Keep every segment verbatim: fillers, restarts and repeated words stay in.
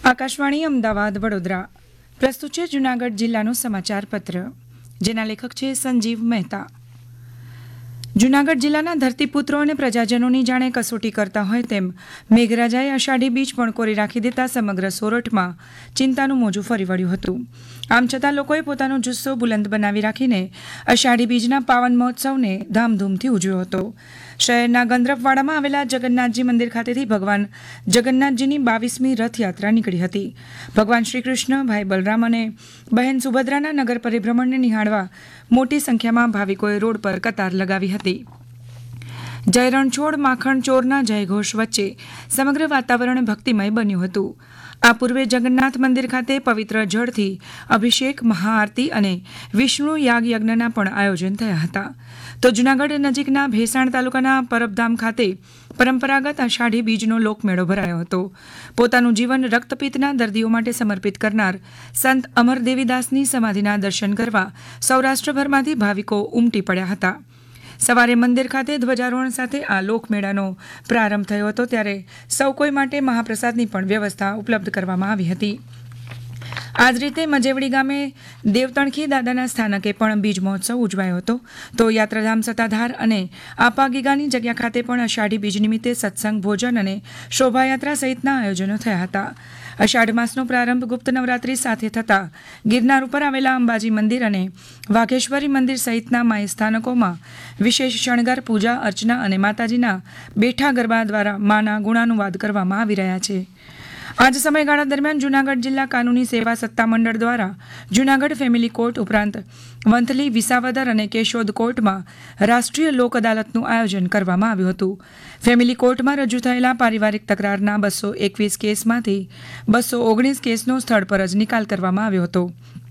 આકાશવાણી અમદાવાદ વડોદરા પ્રસ્તુત છે જૂનાગઢ જિલ્લાનું સમાચાર પત્ર, જેના લેખક છે સંજીવ મહેતા. જૂનાગઢ જિલ્લાના ધરતીપુત્રો અને પ્રજાજનોની જાણે કસોટી કરતા હોય તેમ મેઘરાજાએ અષાઢી બીજ પણ કોરી રાખી દેતા સમગ્ર સોરઠમાં ચિંતાનું મોજું ફરી વળ્યું હતું. આમ છતાં લોકોએ પોતાનો જુસ્સો બુલંદ બનાવી રાખીને અષાઢી બીજના પાવન મહોત્સવને ધામધૂમથી ઉજવ્યો હતો. શહેરના ગંધર્વવાડામાં આવેલા જગન્નાથજી મંદિર ખાતેથી ભગવાન જગન્નાથજીની બાવીસમી રથયાત્રા નીકળી હતી. ભગવાન શ્રી કૃષ્ણ, ભાઈ બલરામ અને બહેન સુભદ્રાના નગર પરિભ્રમણને નિહાળવા મોટી સંખ્યામાં ભાવિકોએ રોડ પર કતાર લગાવી હતી. જય રણછોડ માખણ ચોરના જયઘોષ વચ્ચે સમગ્ર વાતાવરણ ભક્તિમય બન્યું હતું. આ પૂર્વે જગન્નાથ મંદિર ખાતે પવિત્ર જળથી અભિષેક, મહાઆરતી અને વિષ્ણુ યાગ યજ્ઞના પણ આયોજન થયા હતા. તો જૂનાગઢ નજીકના ભેસાણ તાલુકાના પરબધામ ખાતે પરંપરાગત અષાઢી બીજનો લોકમેળો ભરાયો હતો. પોતાનું જીવન રક્તપિત્તના દર્દીઓ માટે સમર્પિત કરનાર સંત અમરદેવીદાસની સમાધિના દર્શન કરવા સૌરાષ્ટ્રભરમાંથી ભાવિકો ઉમટી પડ્યા હતા. સવારે મંદિર ખાતે ધ્વજારોહણ સાથે આ લોકમેળાનો પ્રારંભ થયો હતો, ત્યારે સૌ કોઈ માટે મહાપ્રસાદની પણ વ્યવસ્થા ઉપલબ્ધ કરવામાં આવી હતી. આ જ રીતે મજેવડી ગામે દેવતણખી દાદાના સ્થાનકે પણ બીજ મહોત્સવ ઉજવાયો હતો. તો યાત્રાધામ સત્તાધાર અને આપા ગીગાની જગ્યા ખાતે પણ અષાઢી બીજ નિમિત્તે સત્સંગ, ભોજન અને શોભાયાત્રા સહિતના આયોજનો થયા હતા. અષાઢ માસનો પ્રારંભ ગુપ્ત નવરાત્રી સાથે થતાં ગિરનાર ઉપર આવેલા અંબાજી મંદિર અને વાઘેશ્વરી મંદિર સહિતના માય સ્થાનકોમાં વિશેષ શણગાર, પૂજા અર્ચના અને માતાજીના બેઠા ગરબા દ્વારા માના ગુણાનુવાદ કરવામાં આવી રહ્યા છે. આ જ સમયગાળા દરમિયાન જૂનાગઢ જિલ્લા કાનૂની સેવા સત્તામંડળ દ્વારા જૂનાગઢ ફેમિલી કોર્ટ ઉપરાંત વંથલી, વિસાવદર અને કેશોદ કોર્ટમાં રાષ્ટ્રીય લોક અદાલતનું આયોજન કરવામાં આવ્યું હતું. ફેમિલી કોર્ટમાં રજૂ થયેલા પારિવારિક તકરારના બસો એકવીસ કેસમાંથી બસો ઓગણીસ કેસનો સ્થળ પર જ નિકાલ કરવામાં આવ્યો હતો.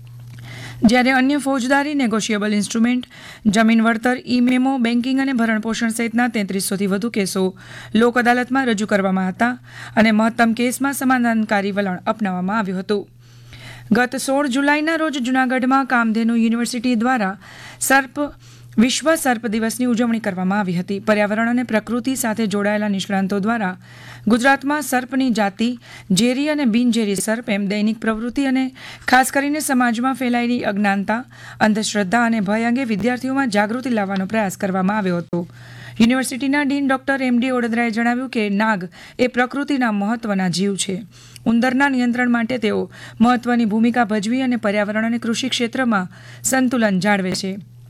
જ્યારે અન્ય ફોજદારી, નેગોશિયેબલ ઇન્સ્ટ્રુમેન્ટ, જમીન વળતર, ઈ મેમો, બેન્કિંગ અને ભરણપોષણ સહિતના તેત્રીસોથી વધુ કેસો લોક અદાલતમાં રજૂ કરવામાં હતા અને મહત્તમ કેસમાં સમાધાનકારી વલણ અપનાવવામાં આવ્યું હતું. ગત સોળ જુલાઈના રોજ જૂનાગઢમાં કામધેનુ યુનિવર્સિટી દ્વારા સર્પ વિશ્વ સર્પ દિવસની ઉજવણી કરવામાં આવી હતી. પર્યાવરણ અને પ્રકૃતિ સાથે જોડાયેલા નિષ્ણાંતો દ્વારા ગુજરાતમાં સર્પની જાતિ, ઝેરી અને બિનઝેરી સર્પ એમ દૈનિક પ્રવૃત્તિ અને ખાસ કરીને સમાજમાં ફેલાયેલી અજ્ઞાનતા, અંધશ્રદ્ધા અને ભય અંગે વિદ્યાર્થીઓમાં જાગૃતિ લાવવાનો પ્રયાસ કરવામાં આવ્યો હતો. યુનિવર્સિટીના ડીન ડોક્ટર એમ ડી ઓડેદરાએ જણાવ્યું કે નાગ એ પ્રકૃતિના મહત્વના જીવ છે. ઉંદરના નિયંત્રણ માટે તેઓ મહત્વની ભૂમિકા ભજવી અને પર્યાવરણ અને કૃષિ ક્ષેત્રમાં સંતુલન જાળવે છે.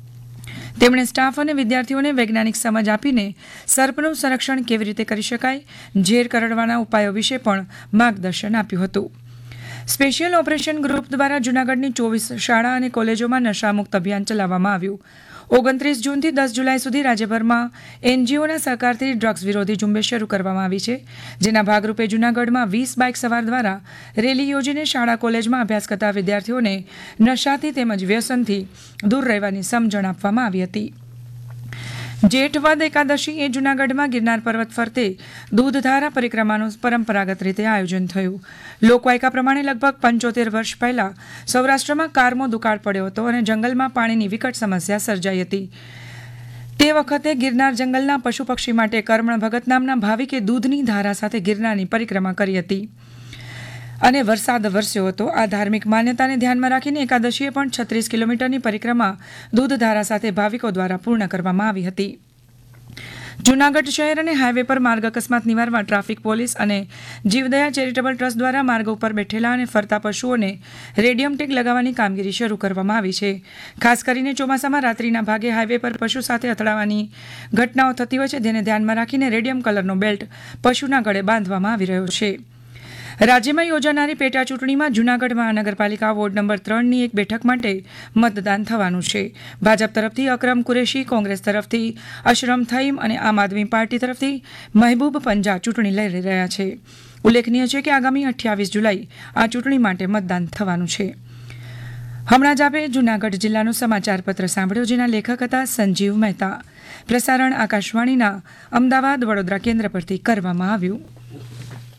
તેમણે સ્ટાફ અને વિદ્યાર્થીઓને વૈજ્ઞાનિક સમજ આપીને સર્પનું સંરક્ષણ કેવી રીતે કરી શકાય, ઝેર કરડવાના ઉપાયો વિશે પણ માર્ગદર્શન આપ્યું હતું. સ્પેશિયલ ઓપરેશન ગ્રુપ દ્વારા જૂનાગઢની ચોવીસ શાળા અને કોલેજોમાં નશામુક્ત અભિયાન ચલાવવામાં આવ્યું. ઓગણત્રીસ જૂનથી દસ જુલાઈ સુધી રાજ્યભરમાં એનજીઓના સહકારથી ડ્રગ્સ વિરોધી ઝુંબેશ શરૂ કરવામાં આવી છે. જેના ભાગરૂપે જૂનાગઢમાં વીસ બાઇક સવાર દ્વારા રેલી યોજીને શાળા કોલેજમાં અભ્યાસ કરતા વિદ્યાર્થીઓને નશાથી તેમજ વ્યસનથી દૂર રહેવાની સમજણ આપવામાં આવી હતી. જેઠ વદ એકાદશી એ જૂનાગઢમાં ગિરનાર પર્વત ફરતે દૂધધારા પરિક્રમાનું પરંપરાગત રીતે આયોજન થયું. લોકવાયકા પ્રમાણે લગભગ પંચોતેર વર્ષ પહેલા સૌરાષ્ટ્રમાં કારમો દુકાળ પડ્યો હતો અને જંગલમાં પાણીની વિકટ સમસ્યા સર્જાઈ હતી. તે વખતે ગિરનાર જંગલના પશુ પક્ષી માટે કર્મણ ભગત નામના ભાવિકે દૂધની ધારા સાથે ગિરનારની પરિક્રમા કરી હતી અને વરસાદ વરસ્યો હતો. આ ધાર્મિક માન્યતાને ધ્યાનમાં રાખીને એકાદશીએ પણ છત્રીસ કિલોમીટરની પરિક્રમા દૂધધારા સાથે ભાવિકો દ્વારા પૂર્ણ કરવામાં આવી હતી. જૂનાગઢ શહેર અને હાઈવે પર માર્ગ અકસ્માત નિવારવા ટ્રાફિક પોલીસ અને જીવદયા ચેરિટેબલ ટ્રસ્ટ દ્વારા માર્ગ ઉપર બેઠેલા અને ફરતા પશુઓને રેડિયમ ટેગ લગાવવાની કામગીરી શરૂ કરવામાં આવી છે. ખાસ કરીને ચોમાસામાં રાત્રિના ભાગે હાઈવે પર પશુ સાથે અથડાવાની ઘટનાઓ થતી હોય છે, જેને ધ્યાનમાં રાખીને રેડિયમ કલરનો બેલ્ટ પશુના ગળે બાંધવામાં આવી રહ્યો છે. રાજ્યમાં યોજાનારી પેટા ચૂંટણીમાં જૂનાગઢ મહાનગરપાલિકા વોર્ડ નંબર ત્રણની એક બેઠક માટે મતદાન થવાનું છે. ભાજપ તરફથી અકરમ કુરેશી, કોંગ્રેસ તરફથી અશરમ થઈમ અને આમ આદમી પાર્ટી તરફથી મહેબૂબ પંજા ચૂંટણી લઈ રહ્યા છે. ઉલ્લેખનીય છે કે આગામી અઠ્યાવીસ જુલાઈ આ ચૂંટણી માટે મતદાન થવાનું છે. હમણાં જ આપે જૂનાગઢ જિલ્લાનું સમાચાર પત્ર સાંભળ્યો, જેના લેખક હતા સંજીવ મહેતા. પ્રસારણ આકાશવાણીના અમદાવાદ વડોદરા કેન્દ્ર પરથી કરવામાં આવ્યું.